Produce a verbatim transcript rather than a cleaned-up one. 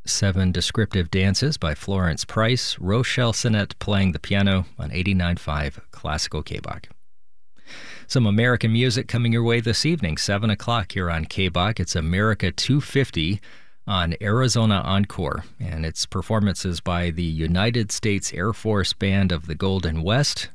Seven Descriptive Dances by Florence Price, Rochelle Sinnett playing the piano on eighty-nine point five Classical K B O C. Some American music coming your way this evening, seven o'clock here on K B O C. It's America two fifty on Arizona Encore, and it's performances by the United States Air Force Band of the Golden West,